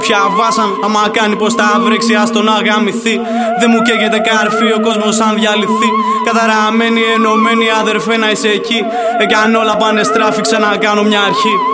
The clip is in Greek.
πια βάσαν, άμα κάνει πως τα βρέξει, ας τον αγαμηθεί. Δεν μου καίγεται καρφί, ο κόσμος αν διαλυθεί. Καταραμένοι, ενωμένοι, αδερφέ να είσαι εκεί. Εάν όλα πάνε στράφη, ξανακάνω μια αρχή.